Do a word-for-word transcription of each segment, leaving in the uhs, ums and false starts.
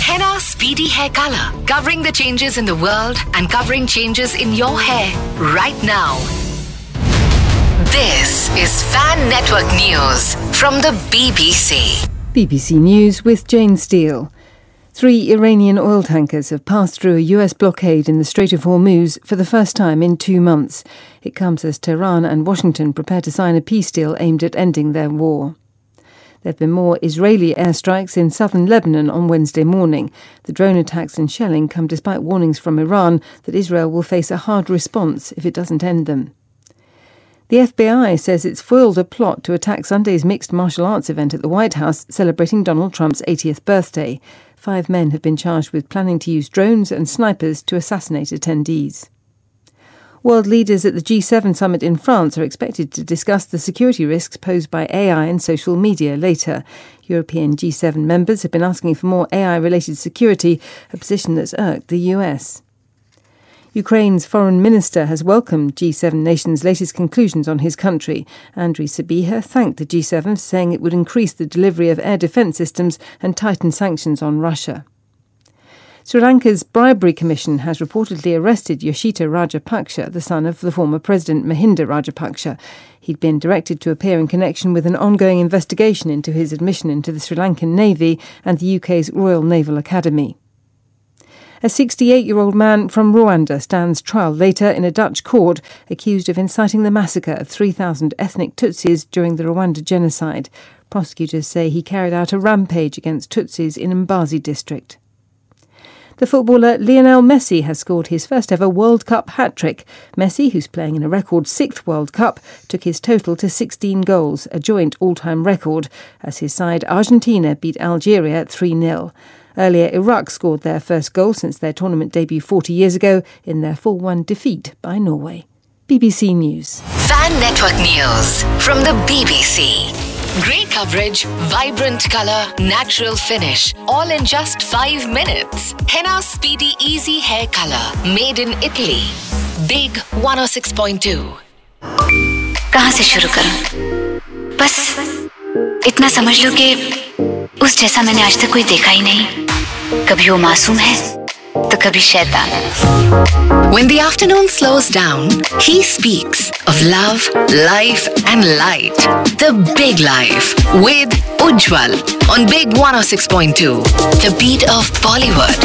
Henna Speedy Hair Color, covering the changes in the world and covering changes in your hair right now. This is Fan Network News from the B B C. B B C News with Jane Steele. Three Iranian oil tankers have passed through a U S blockade in the Strait of Hormuz for the first time in two months. It comes as Tehran and Washington prepare to sign a peace deal aimed at ending their war. There have been more Israeli airstrikes in southern Lebanon on Wednesday morning. The drone attacks and shelling come despite warnings from Iran that Israel will face a hard response if it doesn't end them. The F B I says it's foiled a plot to attack Sunday's mixed martial arts event at the White House celebrating Donald Trump's eightieth birthday. Five men have been charged with planning to use drones and snipers to assassinate attendees. World leaders at the G seven summit in France are expected to discuss the security risks posed by A I and social media later. European G seven members have been asking for more A I-related security, a position that's irked the U S. Ukraine's foreign minister has welcomed G seven nations' latest conclusions on his country. Andriy Sybiha thanked the G seven, saying it would increase the delivery of air defence systems and tighten sanctions on Russia. Sri Lanka's Bribery Commission has reportedly arrested Yoshita Rajapaksa, the son of the former President Mahinda Rajapaksa. He'd been directed to appear in connection with an ongoing investigation into his admission into the Sri Lankan Navy and the U K's Royal Naval Academy. A sixty-eight-year-old man from Rwanda stands trial later in a Dutch court accused of inciting the massacre of three thousand ethnic Tutsis during the Rwanda genocide. Prosecutors say he carried out a rampage against Tutsis in Mbazi district. The footballer Lionel Messi has scored his first ever World Cup hat-trick. Messi, who's playing in a record sixth World Cup, took his total to sixteen goals, a joint all-time record, as his side Argentina beat Algeria three nil. Earlier, Iraq scored their first goal since their tournament debut forty years ago in their four one defeat by Norway. B B C News. Fan Network News from the B B C. Great coverage, vibrant colour, natural finish, all in just five minutes. Henna Speedy Easy Hair Color, made in Italy. Big one oh six point two. कहाँ से शुरू करूं? बस इतना समझ लो कि उस जैसा मैंने आज तक कोई देखा ही नहीं. कभी वो मासूम है तो कभी शैतान. When the afternoon slows down, he speaks of love, life and light. The Big Life with Ujjwal on Big one oh six point two. The beat of Bollywood.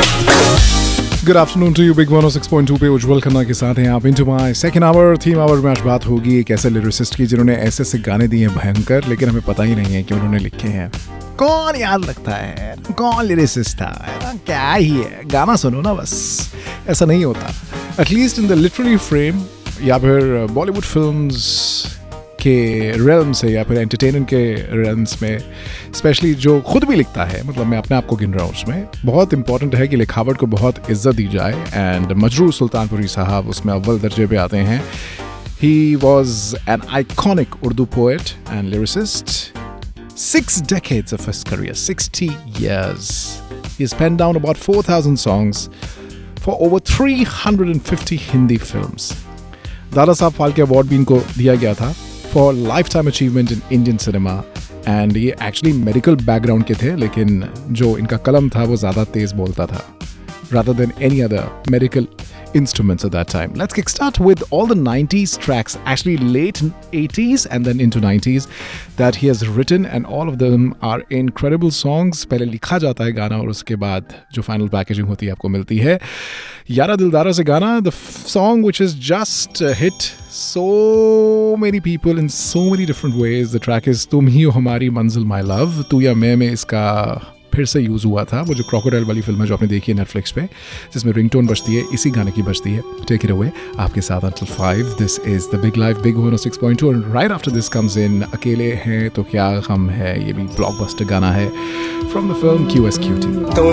Good afternoon to you, Big one oh six point two पे उज्जवल खन्ना के साथ हैं आप. Into my second hour, theme hour में आज बात होगी एक ऐसे लिरिसिस्ट की जिन्होंने ऐसे ऐसे गाने दिए हैं भयंकर, लेकिन हमें पता ही नहीं है कि उन्होंने लिखे हैं. कौन याद रखता है कौन लिरिसिस्ट था, क्या ही है, गाना सुनो ना बस. ऐसा नहीं होता. At least in the literary frame या फिर बॉलीवुड फिल्म्स के रेल्म से या फिर एंटरटेनमेंट के रेल्म्स में, स्पेशली जो खुद भी लिखता है, मतलब मैं अपने आप को गिन रहा हूँ उसमें, बहुत इंपॉर्टेंट है कि लिखावट को बहुत इज्जत दी जाए. एंड मजरूर सुल्तानपुरी साहब उसमें अव्वल दर्जे पे आते हैं. He was an iconic Urdu poet and lyricist. Six decades of his career, sixty years. He's penned down about four thousand songs for over three hundred fifty Hindi films. Dada Saheb Phalke award भी इनको दिया गया था for lifetime achievement in Indian cinema. And ये actually medical background के थे, लेकिन जो इनका कलम था वो ज़्यादा तेज़ बोलता था rather than any other medical instruments at that time. Let's kickstart with all the nineties tracks, actually late eighties and then into nineties that he has written, and all of them are incredible songs. पहले लिखा जाता है गाना और उसके बाद जो final packaging होती है आपको मिलती है. यारा दिलदारा से गाना, the song which has just uh, hit so many people in so many different ways. The track is तुम ही हो हमारी मंजिल my love. तू या मैं में इसका फिर से यूज़ हुआ था. वो जो क्रोकोडाइल वाली फिल्म है जो आपने देखी है नेटफ्लिक्स पे, जिसमें रिंगटोन बजती है, इसी गाने की बजती है. Take it away. आपके साथ until five. This is the Big Life, Big one oh six point two, and right after this comes in अकेले हैं तो क्या गम है. ये भी ब्लॉकबस्टर गाना है from the film Q S Q T.